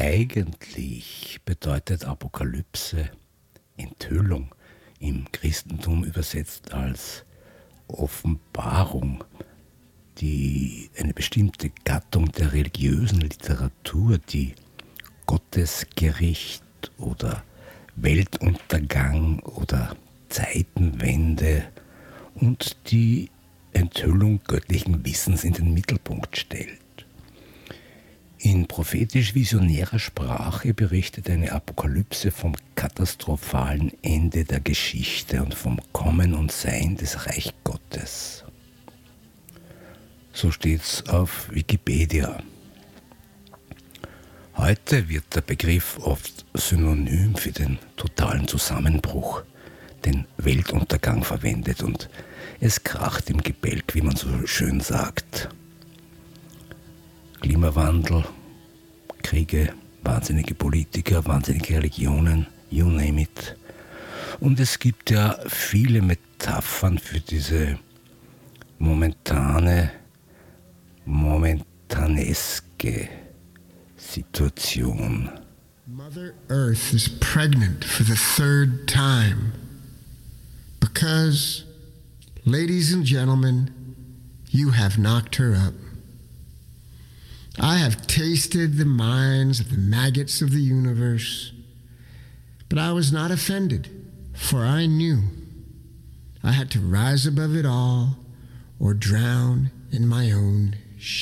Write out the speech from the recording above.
Eigentlich bedeutet Apokalypse Enthüllung, im Christentum übersetzt als Offenbarung, die eine bestimmte Gattung der religiösen Literatur, die Gottesgericht oder Weltuntergang oder Zeitenwende und die Enthüllung göttlichen Wissens in den Mittelpunkt stellt. In prophetisch-visionärer Sprache berichtet eine Apokalypse vom katastrophalen Ende der Geschichte und vom Kommen und Sein des Reich Gottes. So steht's auf Wikipedia. Heute wird der Begriff oft synonym für den totalen Zusammenbruch, den Weltuntergang verwendet und es kracht im Gebälk, wie man so schön sagt. Klimawandel, Kriege, wahnsinnige Politiker, wahnsinnige Religionen, you name it. Und es gibt ja viele Metaphern für diese momentaneske Situation. Mother Earth is pregnant for the third time because, ladies and gentlemen, you have knocked her up. I have tasted the minds of the maggots of the universe, but I was not offended, for I knew I had to rise above it all or drown in my own